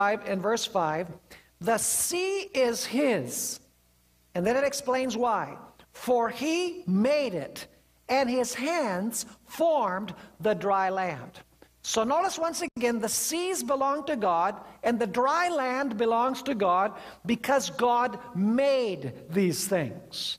in verse 5, the sea is his. And then it explains why. For he made it, and his hands formed the dry land. So notice once again, the seas belong to God, and the dry land belongs to God because God made these things.